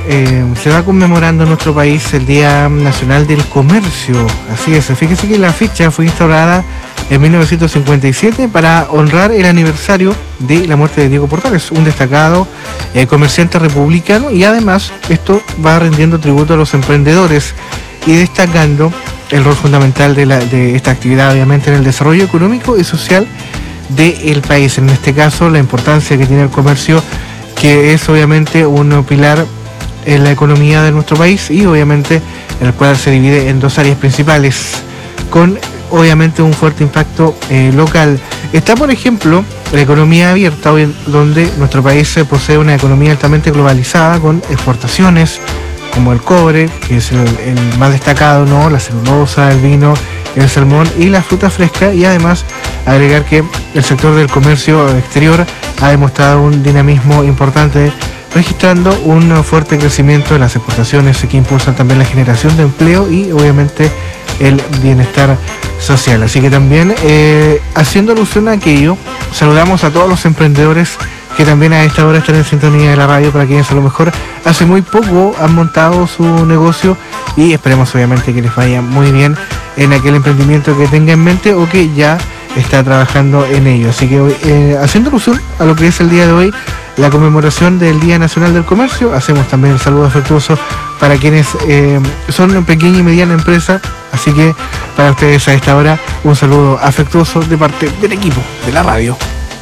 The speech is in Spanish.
se va conmemorando en nuestro país el Día Nacional del Comercio. Así es, fíjese que la fecha fue instaurada en 1957 para honrar el aniversario de la muerte de Diego Portales, un destacado comerciante republicano, y además esto va rindiendo tributo a los emprendedores y destacando el rol fundamental de esta actividad, obviamente, en el desarrollo económico y social del país. En este caso, la importancia que tiene el comercio, que es obviamente un pilar en la economía de nuestro país y obviamente en el cual se divide en dos áreas principales, con obviamente un fuerte impacto local. Está, por ejemplo, la economía abierta, donde nuestro país posee una economía altamente globalizada con exportaciones como el cobre, que es el más destacado, ¿no? La celulosa, el vino, el salmón y la fruta fresca, y además agregar que el sector del comercio exterior ha demostrado un dinamismo importante, registrando un fuerte crecimiento de las exportaciones que impulsan también la generación de empleo y obviamente el bienestar social. Así que también, haciendo alusión a aquello, saludamos a todos los emprendedores que también a esta hora están en sintonía de la radio, para quienes a lo mejor hace muy poco han montado su negocio, y esperemos obviamente que les vaya muy bien en aquel emprendimiento que tenga en mente o que ya está trabajando en ello. Así que haciendo alusión a lo que es el día de hoy, la conmemoración del Día Nacional del Comercio, hacemos también un saludo afectuoso para quienes son pequeña y mediana empresa. Así que para ustedes a esta hora, un saludo afectuoso de parte del equipo de la radio.